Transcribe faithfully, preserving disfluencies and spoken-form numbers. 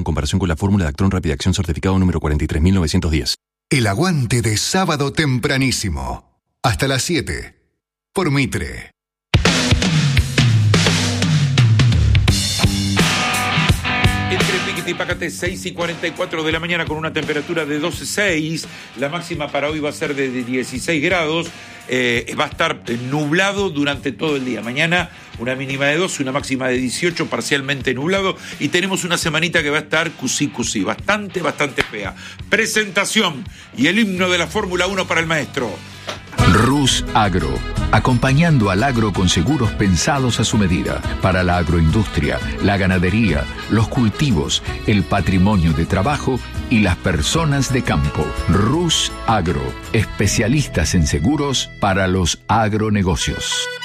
comparación con la fórmula de Actron Rápida Acción certificado número cuarenta y tres mil novecientos diez. El aguante de sábado tempranísimo. Hasta las siete. Por Mitre. Entre Piquete y Pácate, seis y cuarenta y cuatro de la mañana con una temperatura de doce coma seis. La máxima para hoy va a ser de dieciséis grados. Eh, va a estar nublado durante todo el día. Mañana una mínima de doce, una máxima de dieciocho, parcialmente nublado. Y tenemos una semanita que va a estar cusí, cusí. Bastante, bastante fea. Presentación y el himno de la Fórmula uno para el maestro. Rus Agro, acompañando al agro con seguros pensados a su medida, para la agroindustria, la ganadería, los cultivos, el patrimonio de trabajo y las personas de campo. Rus Agro, especialistas en seguros para los agronegocios.